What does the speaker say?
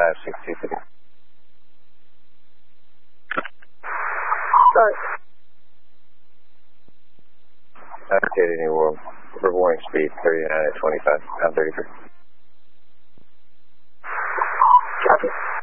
6250. Sorry. Allocated New World. River warning speed 39 at 25, pound 33. Copy.